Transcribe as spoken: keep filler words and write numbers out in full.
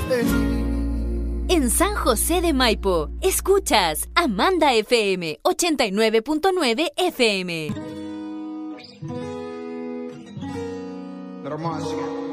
En San José de Maipo, escuchas Amanda F M ochenta y nueve punto nueve F M. Hermoso.